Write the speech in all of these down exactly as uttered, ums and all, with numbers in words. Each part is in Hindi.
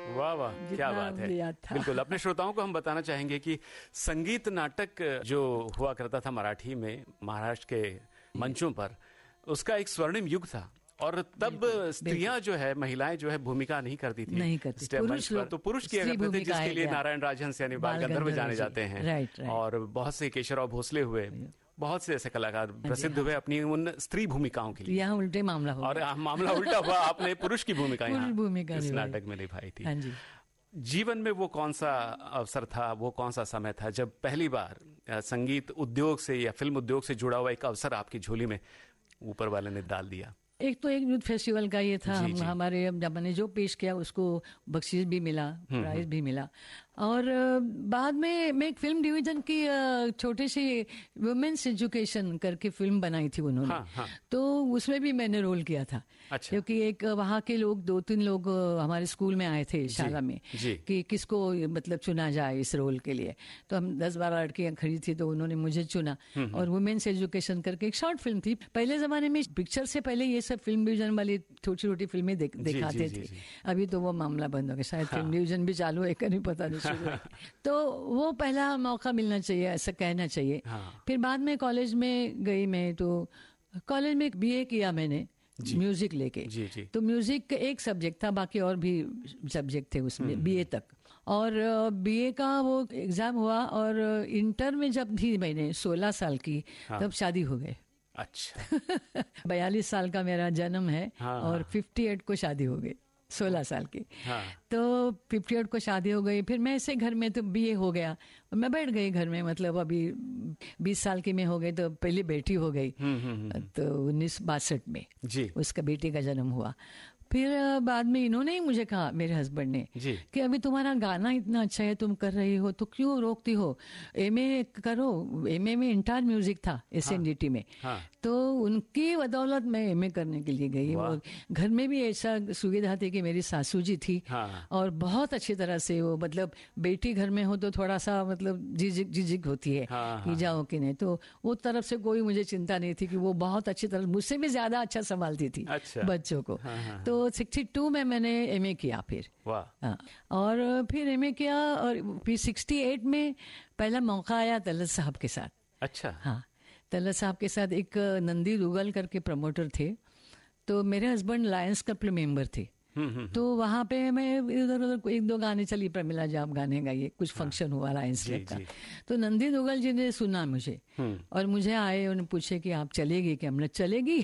वाह वाह, क्या बात है। बिल्कुल, अपने श्रोताओं को हम बताना चाहेंगे कि संगीत नाटक जो हुआ करता था मराठी में महाराष्ट्र के मंचों पर, उसका एक स्वर्णिम युग था। और तब स्त्रियां जो है, महिलाएं जो है भूमिका नहीं करती थी, नहीं करती, पुरुष लोग तो पुरुष किया करते थे, जिसके लिए नारायण राजहंस यानी बाल गंधर्व जाने जाते हैं। Right, right. और बहुत से केशवराव भोसले हुए, बहुत से ऐसे कलाकार प्रसिद्ध हुए अपनी उन स्त्री भूमिकाओं के लिए। यहाँ उल्टे मामला हुआ, और मामला उल्टा हुआ, आपने पुरुष की भूमिका यहाँ भूमिका इस नाटक में निभाई थी। हाँ जी। जीवन में वो कौन सा अवसर था, वो कौन सा समय था जब पहली बार संगीत उद्योग से या फिल्म उद्योग से जुड़ा हुआ एक अवसर आपकी झोली में ऊपर वाले ने डाल दिया? एक तो एक यूथ फेस्टिवल का ये था, हम हमारे जब मैंने जो पेश किया उसको बख्शीश भी मिला, प्राइज भी मिला। और बाद में मैं एक फिल्म डिवीजन की छोटी सी वुमेन्स एजुकेशन करके फिल्म बनाई थी उन्होंने। हाँ, हाँ। तो उसमें भी मैंने रोल किया था। अच्छा। क्योंकि एक वहाँ के लोग, दो तीन लोग हमारे स्कूल में आए थे, शाला में, कि किसको मतलब चुना जाए इस रोल के लिए। तो हम दस बारह लड़कियां खड़ी थी, तो उन्होंने मुझे चुना। और वुमेन्स एजुकेशन करके एक शॉर्ट फिल्म थी। पहले जमाने में पिक्चर से पहले ये सब फिल्म डिवीजन वाली छोटी छोटी फिल्में दिखाते थे। अभी तो वो मामला बंद हो गया, शायद फिल्म डिवीजन भी चालू है, नहीं पता नहीं। तो वो पहला मौका मिलना चाहिए, ऐसा कहना चाहिए। हाँ। फिर बाद में कॉलेज में गई मैं, तो कॉलेज में बीए किया मैंने म्यूजिक लेके। जी, जी। तो म्यूजिक एक सब्जेक्ट था, बाकी और भी सब्जेक्ट थे उसमें बीए तक। और बीए का वो एग्जाम हुआ, और इंटर में जब थी मैंने सोलह साल की, हाँ। तब शादी हो गई। अच्छा। बयालीस साल का मेरा जन्म है। हाँ। और अट्ठावन को शादी हो गई, सोलह साल की। हाँ। तो अट्ठावन को शादी हो गई। फिर मैं ऐसे घर में, तो बीए हो गया, मैं बैठ गई घर में। मतलब अभी बीस साल की मैं हो गई, तो पहली बेटी हो गई। तो उन्नीस बासठ में जी उसका बेटी का जन्म हुआ। फिर बाद में इन्होंने ही मुझे कहा, मेरे हस्बैंड ने, कि अभी तुम्हारा गाना इतना अच्छा है, तुम कर रही हो, तो क्यों रोकती हो, एमए करो। एमए में इंटर म्यूजिक था एसएनडीटी में। हाँ। तो उनकी बदौलत मैं एमए करने के लिए गई। और घर में भी ऐसा सुविधा थी कि मेरी सासू जी थी। हाँ। और बहुत अच्छी तरह से वो, मतलब बेटी घर में हो तो थोड़ा सा मतलब झिझक झिझक होती है। हाँ। कि जाओ कि नहीं, तो वो तरफ से कोई मुझे चिंता नहीं थी, कि वो बहुत अच्छी तरह, मुझसे भी ज्यादा अच्छा संभालती थी। अच्छा। बच्चों को। हाँ। तो बासठ में मैंने एमए किया फिर। वाह। हाँ। और फिर एमए किया, और फिर अड़सठ में पहला मौका आया तलत साहब के साथ। अच्छा। हाँ, तलत साहब के साथ एक नंदी दुगल करके प्रमोटर थे। तो मेरे हस्बैंड लायंस क्लब मेंबर थे। तो वहां पे मैं इधर उधर एक दो गाने चली, प्रमिला जाप गाने गाइए, कुछ फंक्शन हुआ लायंस क्लब का। तो नंदी दुगल जी ने सुना मुझे, और मुझे आए, उन्हें पूछे कि आप चलेगी क्या? हमने चलेगी।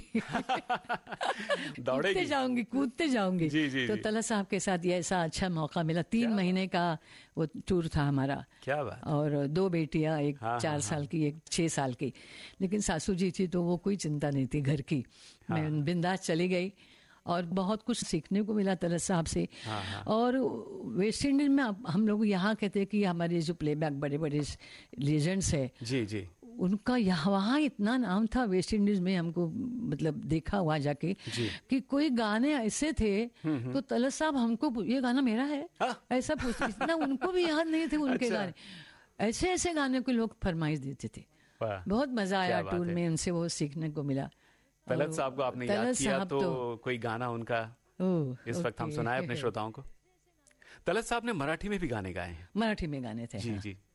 दौड़ते जाऊंगी, कूदते जाऊंगी। जी, जी, तो तलत साहब के साथ ये ऐसा अच्छा मौका मिला। तीन महीने का वो टूर था हमारा। क्या बात। और दो बेटियां, एक हाँ, चार हाँ, साल की, एक छह साल की। लेकिन सासू जी थी, तो वो कोई चिंता नहीं थी घर की। हाँ। मैं बिंदास चली गई, और बहुत कुछ सीखने को मिला तलत साहब से। हाँ, हाँ। और वेस्ट इंडीज में हम लोग यहाँ कहते हैं कि हमारे जो प्लेबैक बड़े बड़े लेजेंड्स है, जी जी, उनका यहाँ वहाँ इतना नाम था वेस्ट इंडीज में, हमको मतलब देखा हुआ जाके, कि कोई गाने ऐसे थे, तो तलत साहब हमको, ये गाना मेरा है, हाँ? ऐसा पूछते, इतना उनको भी याद नहीं थे उनके अच्छा। गाने, ऐसे ऐसे गाने को लोग फरमाइश देते थे। बहुत मजा आया टूर में, उनसे वो सीखने को मिला। तलत साहब को आपने याद किया, तो, तो कोई गाना उनका इस वक्त हम सुनाए अपने श्रोताओं को। तलत साहब ने मराठी में भी गाने गाए हैं। मराठी में गाने थे। जी, हाँ। जी।